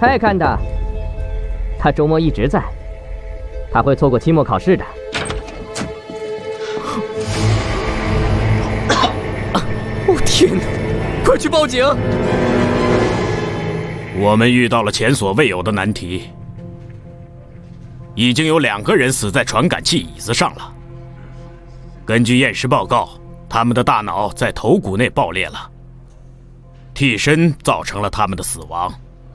太看他周末一直在，他会错过期末考试的。 哦天哪！快去报警！ 我们遇到了前所未有的难题，已经有2个人死在传感器椅子上了。根据验尸报告，他们的大脑在头骨内爆裂了，替身造成了他们的死亡。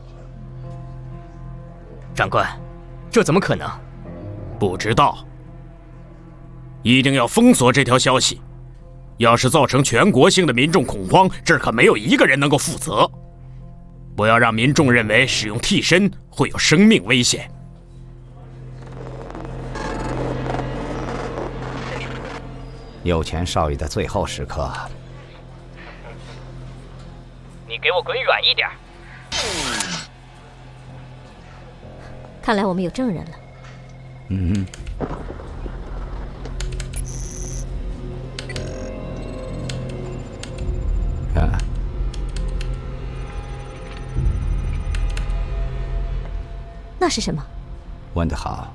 长官，这怎么可能？ 不知道，一定要封锁这条消息。要是造成全国性的民众恐慌，这儿可没有一个人能够负责。不要让民众认为使用替身会有生命危险。 有钱少爷的最后时刻， 你给我滚远一点！ 看来我们有证人了。 嗯。看， 那是什么？ 问得好，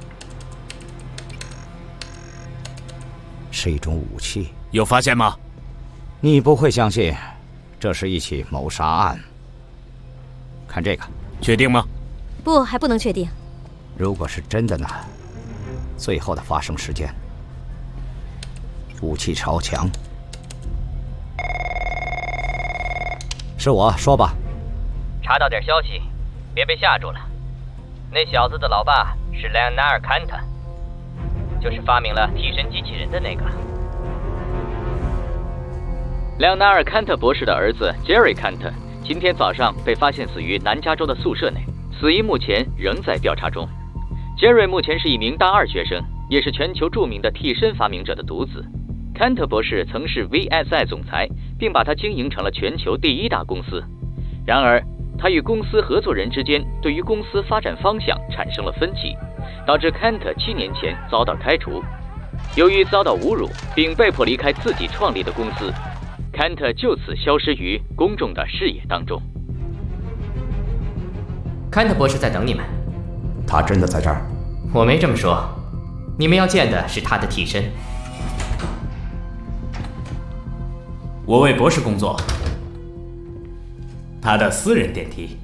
是一种武器。 有发现吗？ 你不会相信，这是一起谋杀案。看这个， 确定吗？ 不，还不能确定。 如果是真的呢？最后的发生时间，武器超强。是我，说吧。 查到点消息，别被吓住了。那小子的老爸是莱昂纳尔·坎特，就是发明了替身机器人的那个。 莱昂纳尔·坎特博士的儿子杰瑞·坎特今天早上被发现死于南加州的宿舍内，死因目前仍在调查中。杰瑞目前是一名大2学生，也是全球著名的替身发明者的独子。坎特博士曾是 VSI 总裁，并把它经营成了全球第1大公司。然而，他与公司合作人之间对于公司发展方向产生了分歧，导致坎特7年前遭到开除。由于遭到侮辱，并被迫离开自己创立的公司，坎特就此消失于公众的视野当中。 坎特博士在等你们。 他真的在这儿？ 我没这么说，你们要见的是他的替身。 我为博士工作，他的私人电梯。